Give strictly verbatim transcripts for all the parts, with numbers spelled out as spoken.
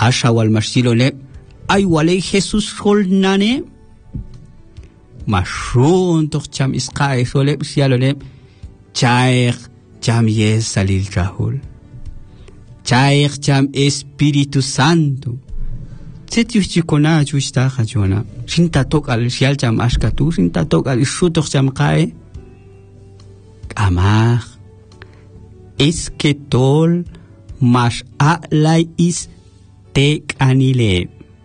asha wal marsilole ay wale Jesus holnane mashun toch cham isqai sole sialole chair cham yes salil rahul chair cham Espíritu Santo setiuchi kona chusta khajona sinta tok al sial cham askatu sinta tok al shutok cham qae amar es que tol mas alai is tek anile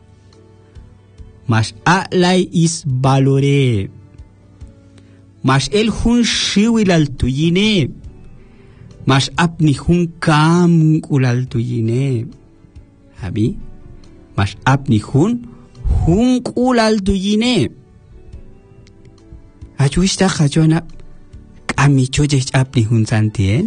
mas alai is valore mas el hun shiwil al tuyine mas apni hun kam ulal tuyine habi mas apni hun hun ulal tuyine achuista khajona ami choje apni hun santien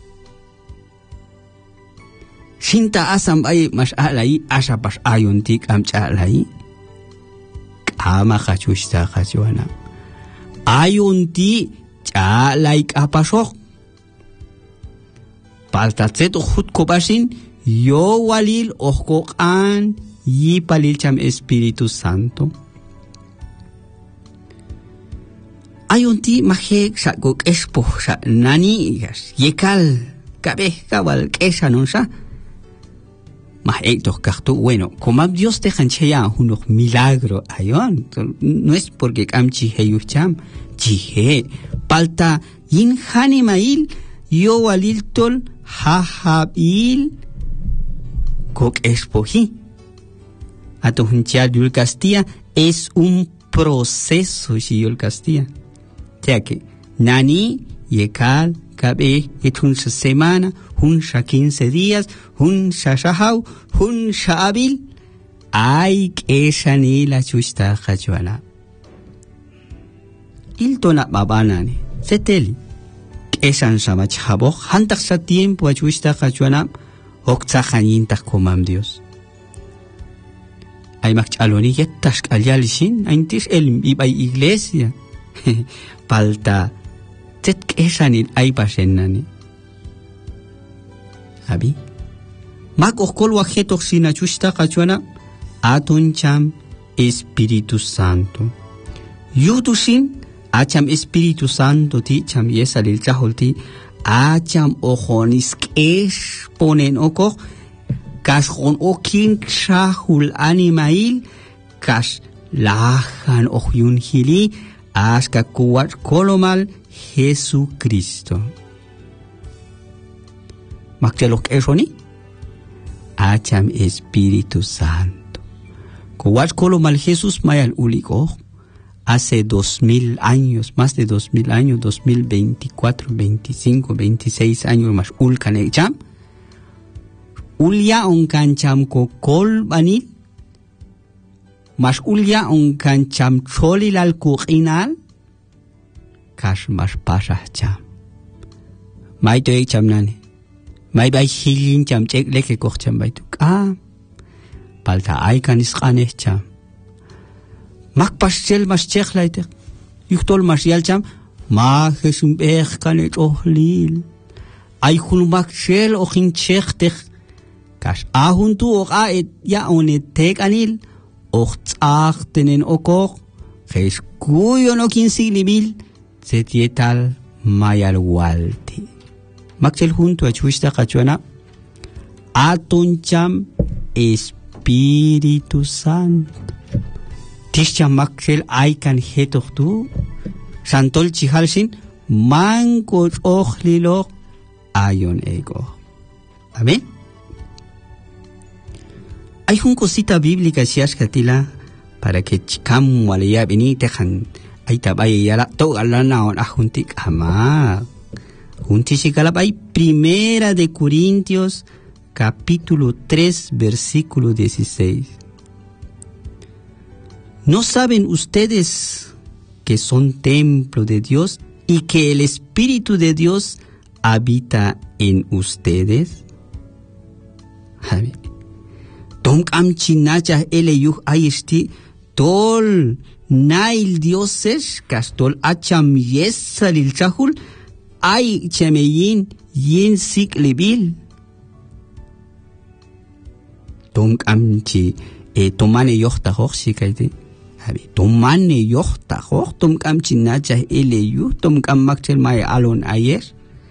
sinta asam ay mas alai asa pas ayuntik am chalai ama khachusta khajona ayunti chalai kapasok paltatset khut kobasin yo walil oqan yi palil cham Espíritu Santo ayunti maje sakok espo sa nani yekal kabe kawal kesanonsa más hechos cartu bueno como Dios te hanchea unos milagros ayon no es porque camchi heyucham jihe palta yin hanimail yo waliltol hahabil kok espoji ato hunchia yul Castilla es un proceso si yul Castilla ya que nani yekal cabe etun semana hunsha quince días, hunsha shahau, hunsha abil, ay keshani la chusta khajwana. Iltona babanani, seteli. Keshan sama chabo, hantak sa tiempo a chusta khajwana, okta khanintak komam Dios. Ay makchaloni yettash kalyalishin, aintis el ibay iglesia. Palta, tet keshanin ay pasenani. Abi mak okol wajetok sinachusta kachwana atuncham Espíritu Santo yutusin acham Espíritu Santo ti cham yesalil chaholti acham ojonis kesh ponen oko kash on okin chahul animail kash lahan ohyun hili aska kuwat kolomal Jesucristo Maktelok esoni acham Espíritu Santo. Kowach kolomal Jesús mayal uliko hace dos mil años, más de dos mil años, dos mil veinticuatro, veinticinco, veintiséis años más ulkan echam. Ulya onkancham ko kol banil. Mas ulya onkancham cholil al kuqinal. Kash mas pasah cham. Maito echam nani. May bay hilin cham chek leke koch cham bay tuk ah palta ay kanis kane cham mak paschel mas chek laite yuktol mas yal cham ma jesum bech kane ohlil ay khul mak chel ochin chek tek kash ahun tu ok a et ya onet tek anil och tsach tenen okok jes kuyo no kinsignibil setietal mayal walti Maxel junto a chuista cachuana atuncham Espíritu Santo tischa Maxel aikan hetochtu santol chihalsin manko ochlilo ayon ego amén hay un cosita bíblica si askatila para que chikam walaya benite han aitabay yala to alana on ajuntik ama Juntishikalabay, Primera de Corintios, capítulo tres, versículo dieciséis. ¿No saben ustedes que son templo de Dios y que el Espíritu de Dios habita en ustedes? Tonk am chinacha eleyuh ayesti tol nail dioses kastol acham yesalil chahul ay chemeyin yin siklibil. Tom kamchi e tomane yohta hoxi kaite. Abi tomane yohta hox tom kamchi nacha eleyu tom kam makchel mai alon ayer.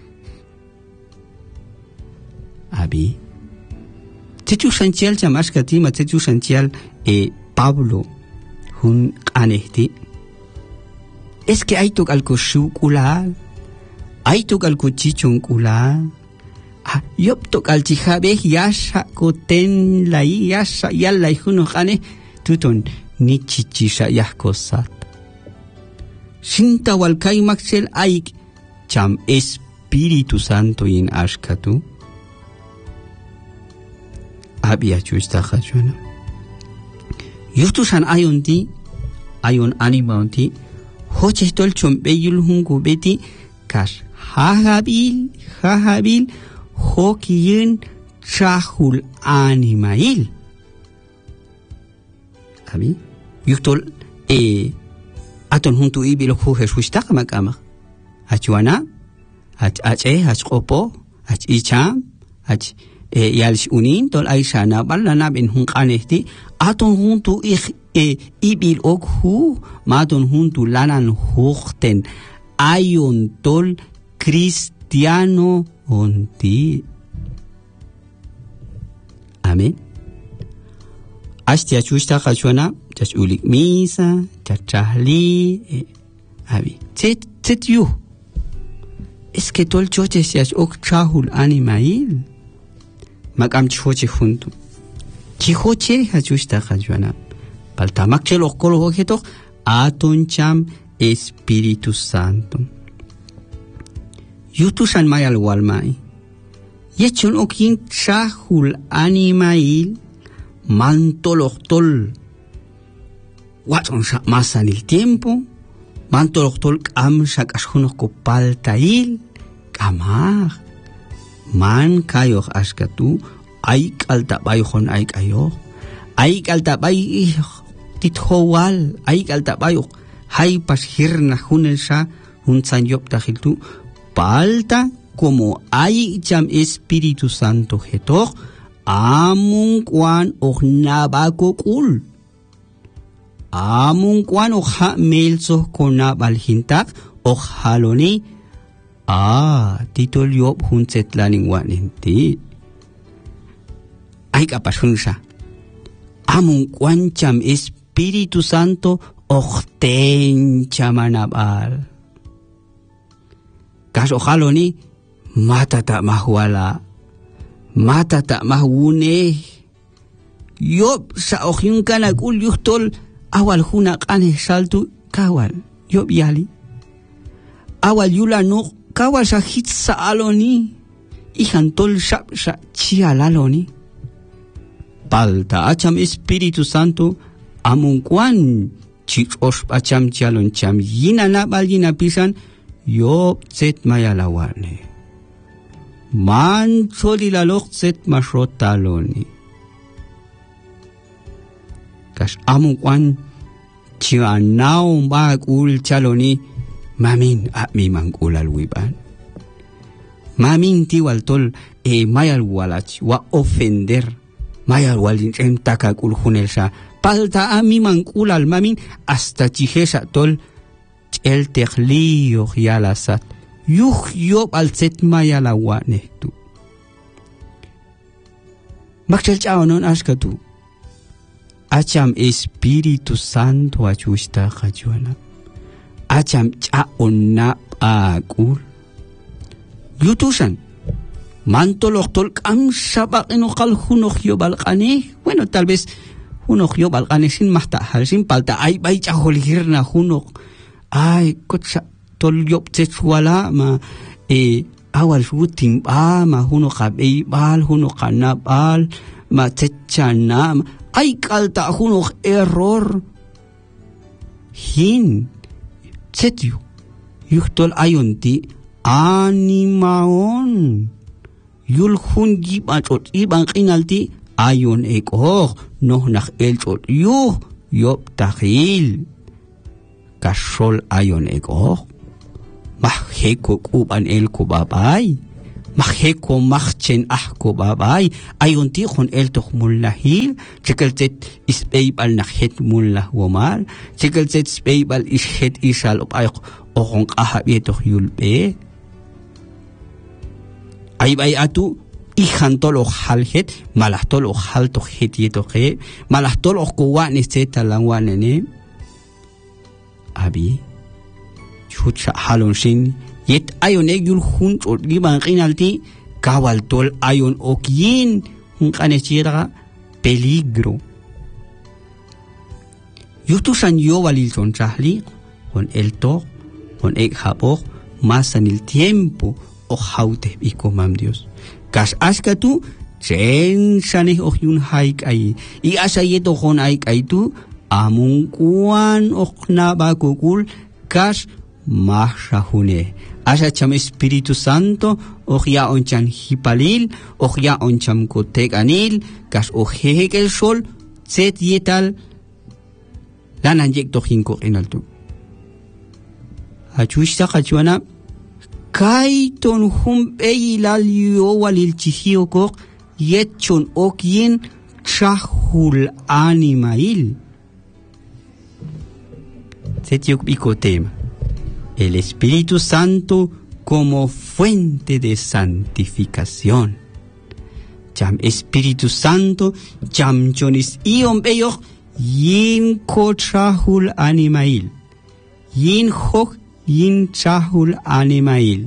Abi Tetu Santial chamashkati ma Tetu Santial e Pablo hun anehti. Es que hay to algo shukula, hay to algo chichonkula. Ah, yop to alchihabe yasha koten la yasha yalla huno khane tuton ni chichisha yahkosat. Shinta walkai maxel ay cham Espíritu Santo in ashkatu. Abia chusta khachuna. Yutusan ayonti ayon animanti hoche tol chombeyul hungu beti kash hahabil hahabil hokiyen chahul animail. Abi yutol e aton huntu ibilo hu jesusta makama achuana ach ache ach qopo ach icham ach e yalsh unin tol aishana balana ben hun qanehti aton huntu ich e ibil ok hu maton huntu lanan hochten ayon tol cristiano onti. Amen. Astia chusta khachwana chach ulik misa chachali e abi tet tet yu es que tol choche sias ok chahul animail makam choche junto chihoche hachusta khachwana palta makchel okolo hoketo atoncham Espíritu Santo yutusan mayal walmai yechon okin chahul animail mantoloctol watson masan el tiempo mantoloctol am shakashunok kopaltail kamar man kayo askatu ay kaltabayon ay kayo ay kaltabay tithowal ay kaltabayo hay pashirna hunel sha hunsan yop tahiltu palta como hay cham Espíritu Santo getok amun kwan och nabakokul amun kwan och ha melso konabal hintak och haloni ah titol yop hunsetlaning wanenti ay kapasunsa amun kwan cham Espíritu Santo och ten chamanabal kas ojaloni matata mahwala matata mahune yob sa ohyun kana kul yuhtol awal huna qane saltu kawal yob yali awal yula no kawal sa hitsa aloni ihantol shab sa chialaloni palta acham Espíritu Santo amun kwan chichosh acham chialon cham yina nabal yina pisan yob zet mayalawane man choli la loxet masrotaloni kash amu kwan chianao bagul chaloni mamin ami mangul alwiban mamin tiwaltol e mayal walach wa ofender mayal walin entaka kul hunelsa palta ami mangul al mamin hasta chihesa tol el teglio yalasat yuh yob al set mayala wanehtu makchel chao non ashkatu acham Espíritu Santo achusta khajwana acham chaonna aqul yutusan mantoloqtol kam shabaqino qalhunokh yobal qane bueno tal vez hunokh yobal qane sin mahta halsin palta ay bay chaholhirna hunokh ay kotsa tol yop tetwala ma e awal shooting ba ma huno khabei bal huno kanabal ma tetchana ay kalta huno error hin setyu yuhtol ayonti animaon yul hun gibachot ibang qinalti ayon eko noh nakh elchot yu yop takhil kasol ayon eko maheko kuban el kubabay Majeko machen ahko babay ayon ti kon el tok mullahil chekeltet ispeibal nakhet mullah womal chekeltet ispeibal ishet isal op ay okon qahabietok yulbe ay bay atu ihantolo halhet malahtolo halto hetietok malahtolo kuwa ni setalangwanene abi chucha halon shin yet ayon egyul hunt o liban rinalti kawal tol ayon okyin hun kanechira peligro yutusan yo walil son chahli con el to con ek habo más en el tiempo o haute y comam Dios kas askatu chen shane okyun haik ay y asa yeto con haik ay tu amun kuan okna ba kukul kas mahshahune asa cham Espíritu Santo ohya onchan hipalil ohya oncham koteganil kas ojekel sol set yetal lanan yek to hinko enaltu achushta kachuana kaiton humbe ilal yo walil chihioko yechon okyin chahul animail set yok bikotema el Espíritu Santo como fuente de santificación. Cham Espíritu Santo, cham chonis iom beyoch, yin ko chahul animail. Yin hoch, yin chahul animail.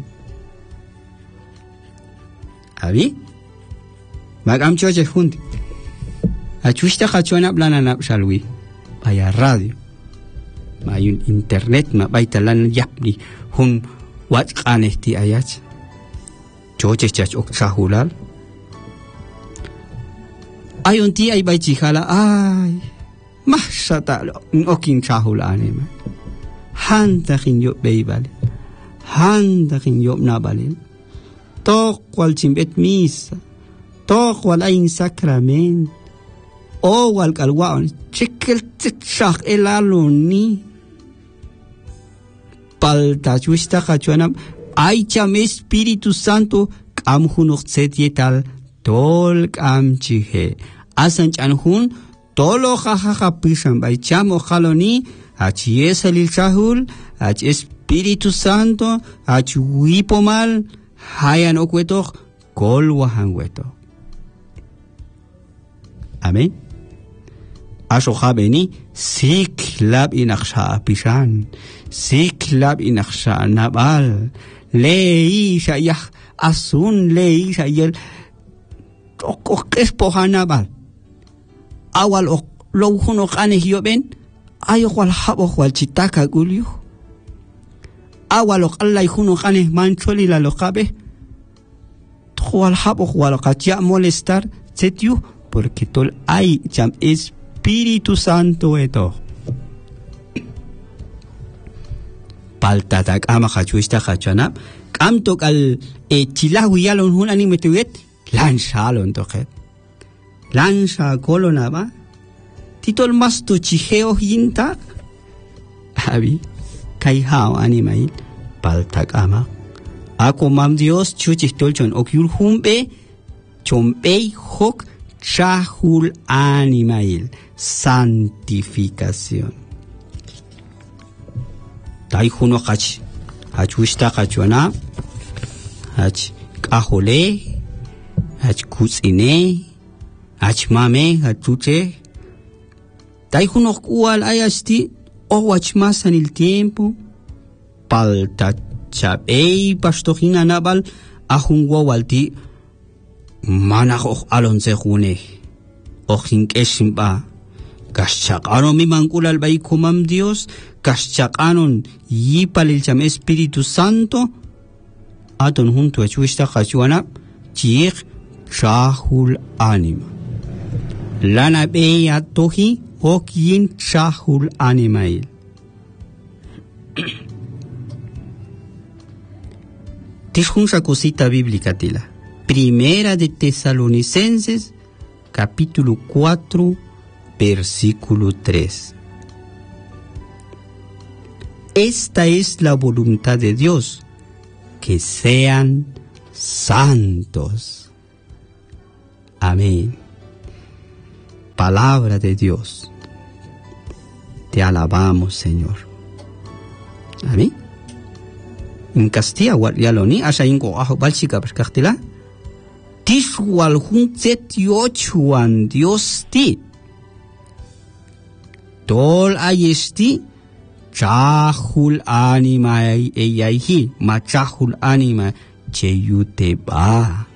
¿Abi? Magam choche junti. Achushta kachuana blananap shalwi. Vaya radio. Mayun internet ma baitalan yapni hun wat kanehti ayach choche chach ok chahulal ayun ti ay bay chikala ay mahsatalo okin chahulane ma handa kin yo beibal handa kin yo nabalil tok wal chimbet misa tok wal ain sakrament o wal kalwaon chikel tchak elaloni palta chusta kachuanam ay cham Espíritu Santo kam hunok setietal tol kam chihe asan chanhun tolo jajaja pisan bay chamo jaloni achi esalil chahul ach Espíritu Santo ach wipomal hayan okwetok kol wahan weto amen aso jabeni siklab inaksha pisan siklab inaksha nabal lei shayah asun lei shayel okes pohanabal awal ok lo huno kane hioben ayo wal habo wal chitaka gulyo awal ok allah huno kane mancholi la lokabe wal habo wal katia molestar setiu porque tol ay cham es Espíritu Santo eto. Paltatak ama hachuista hachana. Kam tok al e chilahu yalon hun animetuet lanzalon toket. Lanza kolonaba. Titol masto chiheo hinta. Abi kaihao animail paltak ama. Ako mam Dios chuchihtolchon okyul humbe chombei hok chahul animail. Santificación. Tai huno hach hachusta hachuana hach kahole hach kutsine hach mame hachuche tai huno kual ayasti o wach más en el tiempo palta chabei pastojina nabal ahungo walti manajo alonse june ojin keshimba Kashchakanon mi mankulal bay kumam Dios, kashchakanon yipalil cham Espíritu Santo, aton junto a chuista kachuana, chik chahul anima. Lana beya tohi okyin chahul animail. Tishunsa cosita bíblica tila. Primera de Tesalonicenses, capítulo cuatro, versículo tres. Esta es la voluntad de Dios, que sean santos. Amén. Palabra de Dios. Te alabamos, Señor. Amén. En Castilla, Guardialoni, asa ingo ajo balchica percastila. Tishwal hun zetiochuan Dios ti. Tol ayesti. Chahul anima eyaihi. Ma chahul anima cheyute ba.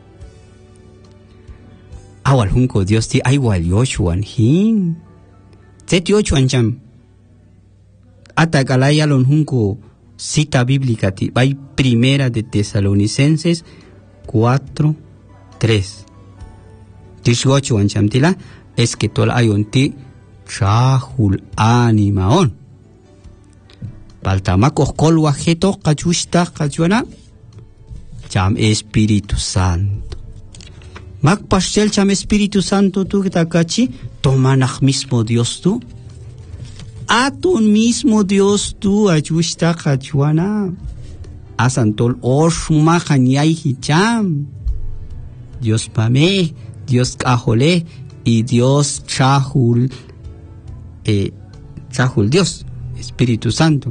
Awal hunko Dios ti aywal yochuan hin. Zetiochuan cham. Atakalaya lon hunko cita bíblica ti. Vai primera de Tesalonicenses cuatro, tres. Tishgochuan cham tila. Es que tol ayon ti. Chahul animaon. Paltamakos kolwa jeto kachushta kachuana. Cham Espíritu Santo. Mak pastel cham Espíritu Santo tu kitakachi. Tomanach mismo Dios tu. Aton mismo Dios tu achushta kachuana. Asantol oshuma hanyai hicham. Dios pame, Dios kahole y Dios chahul. Eh, chahul Dios, Espíritu Santo.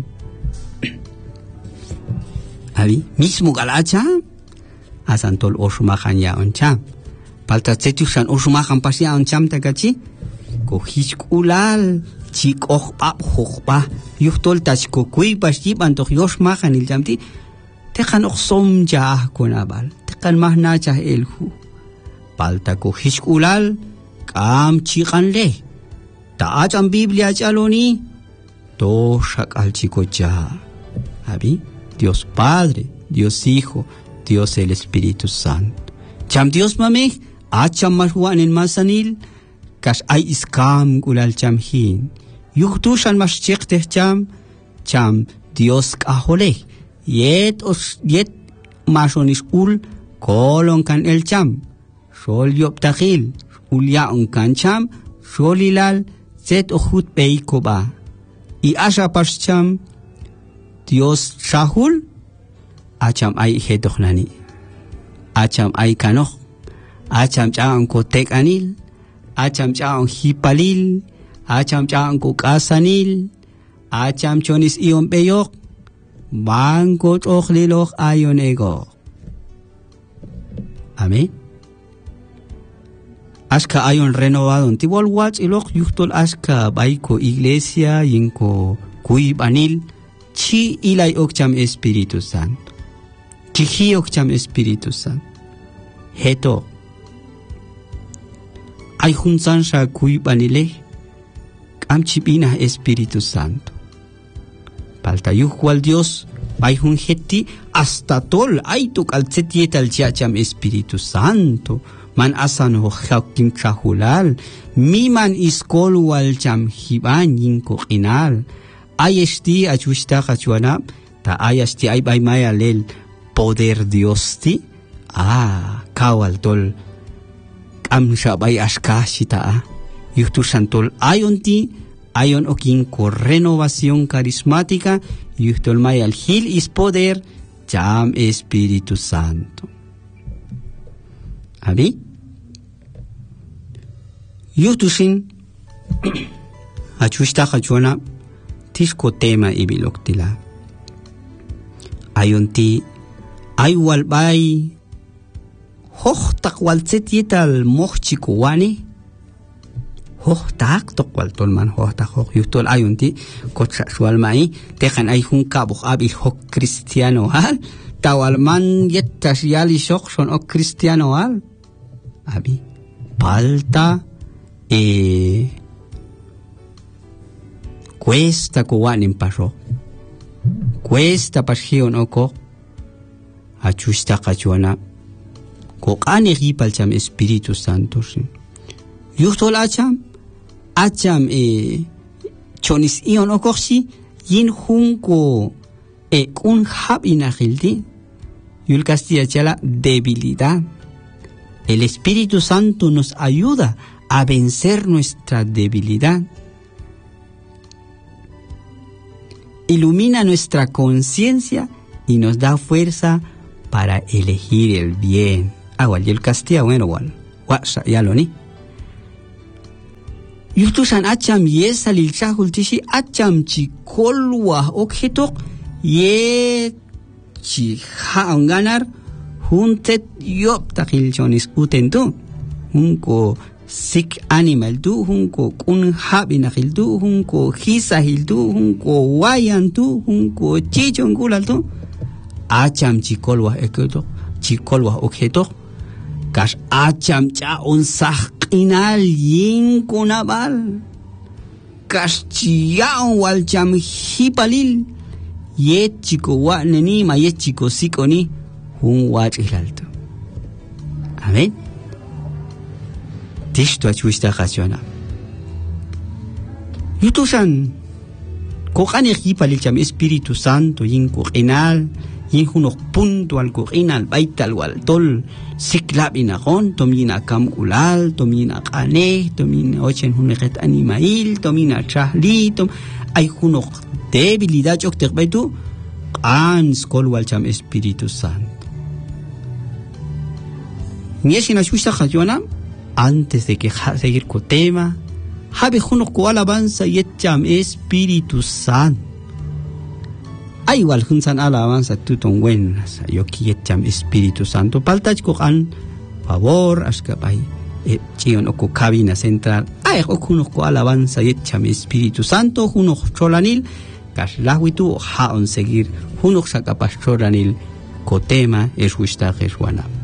Abi, mismo galacha. Asantol oshuma ya oncham. Palta tsetushan oshuma pasia oncham takachi. Kohishk ulal. Chik och ap hochba. Yuchtol tachko kui pashib antoch yoshma hanil jamti. Tekan och som jah konabal. Tekan mahna chah elhu. Palta kohishk ulal. Kam chikan le. Taach ang Biblia chaloni. To shakal chico ya. Abi. Dios Padre, Dios Hijo, Dios el Espíritu Santo. Cham Dios mame, acham marhuan en masanil, kash ay iskam gulal cham hin. Yuhtushan mas chekte cham, cham Dios kahole. Yet os yet masonis ul kolon kan el cham. Sol yop tahil, ulya on kan cham, solilal, zet ohut peiko ba. Y asha pas cham, Dios Shahul, acham ay hedochnani, acham ay kanoch, acham chaan ko tek anil, acham chaan hipalil, acham chaan ko kasanil, acham chonis ion peyok, bango chochlilok ayon ego. Amén. Aska ayon renovado, tibol watch ilok yuktol aska baiko iglesia yinko kuib anil. Chi ilay okcham Espíritu Santo. Chihi okcham Espíritu Santo. Heto. Ay hunsan sa kuibanile. Am chipina Espíritu Santo. Paltayuh cual Dios. Ay hun heti hasta tol. Ay tuk al zetietal chiacham Espíritu Santo. Man asan ho hakim chahulal. Mi man iskol wal cham hiban yinko inal. Ay esti achushta kachuana, ta ay esti ay bay maya lel poder Dios ti. Ah, kawal tol. Am shabay ashkashita ah. Yuhtu santol ayon ti, ayon okin ko renovación carismática, yuhtol maya al hil is poder, cham Espíritu Santo. Abi? Yuhtu sin, achushta kachuana, Tishko tema ibiloktila. Ayon ti aywal bay hochtak walzet yetal mochchiko wani. Hochtak tokwal tolman hochtak hoch yutol ayon ti kotsa sual mai tekan ay hun kabuh abi hok cristiano hal tawalman yettas yali shok son ok cristiano hal abi palta e Cuesta kuwanin pasok. Cuesta pashion oko. Achusta kachuana. Kokane hipal cham Espíritu Santo. Yuhtol acham. Acham e. Chonis ion okoksi. Yin junko. E kun hab inahildi. Yul Castilla chala debilidad. El Espíritu Santo nos ayuda a vencer nuestra debilidad. Ilumina nuestra conciencia y nos da fuerza para elegir el bien. Ah, y el castigo, bueno, igual. Ya lo ni. Yutusan acham yes alil chahul tishi acham chi kolwa objeto ye chi haon ganar juntet yop takil chonis utento hunko sick animal tu hunko kun habi nakil tu hunko hisa hil tu hunko wayan tu hunko chichon gulal tu acham chi kolwa eketo chi kolwa objeto kas acham cha on sah inal yin kunabal kaschiyaon wal cham hipalil yet chico wa neni ma yet chico sikoni hun wach ilalto. Amén. Tishto achuista khasiona. Yutusan kokane hipalil cham Espíritu Santo yin inal yin hunok punto al inal baital wal tol siklab inagon tomina kam ulal tomina kane tomina ochen huneget animail tomina chahli tom ay hunok debilidad ok terbaitu an skol wal cham Espíritu Santo nieshina shushta khajona antes de que seguir con tema habe hunok ko alabanza yet cham Espíritu Santo. Ay igual hunsan alabanza tutong buenas yo kiet cham Espíritu Santo paltach ko an favor askapay e chion oko cabina central ay okuno ko alabanza yet cham Espíritu Santo huno cholanil kas lahwitu haon seguir huno sakapas cholanil ko tema es wista geswana.